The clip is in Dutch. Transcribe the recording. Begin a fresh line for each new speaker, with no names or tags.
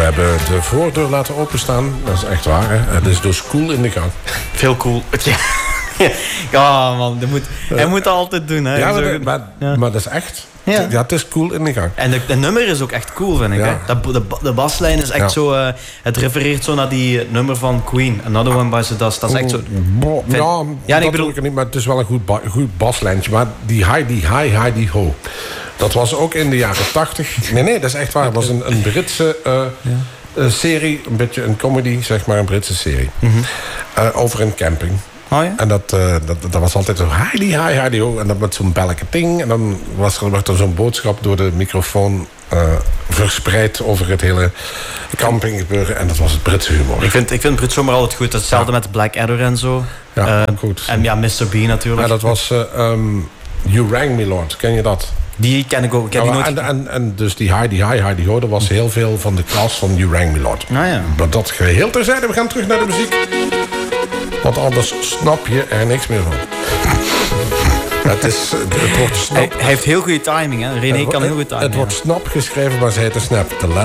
hebben de voordeur laten openstaan. Dat is echt waar, hè? Het is dus cool in de gang.
Veel cool. Ja, man. Hij moet dat altijd doen, hè.
Ja, maar dat is echt... Ja, het is cool in de gang.
En de nummer is ook echt cool, vind ik.
Ja.
Hè? De baslijn is echt zo... het refereert zo naar die nummer van Queen. Another One Bites the Dust. Dat is echt zo...
Ik bedoel ik niet, maar het is wel een goed baslijntje. Maar die hi ho. Dat was ook in de jaren 80. Nee, dat is echt waar. Het was een Britse serie. Een beetje een comedy, zeg maar. Een Britse serie. Over een camping.
Oh ja?
En dat was altijd zo hi ho. En dat met zo'n belletje ting. En dan werd er zo'n boodschap door de microfoon verspreid over het hele campinggebeuren. En dat was het Britse humor.
Ik vind Brits humor altijd goed. Dat is hetzelfde met Blackadder en zo.
Ja, goed.
En ja, Mr. B natuurlijk.
Ja, dat was You Rang Me Lord. Ken je dat?
Die ken ik ook. Ik ken die nooit...
En dus die hi ho, dat was heel veel van de klas van You Rang Me Lord.
Ah, ja.
Maar dat geheel terzijde. We gaan terug naar de muziek. Want anders snap je er niks meer van. Het wordt snap.
Hij heeft heel goede timing, hè. René kan heel goed timing.
Het wordt snap geschreven, maar ze heet snap.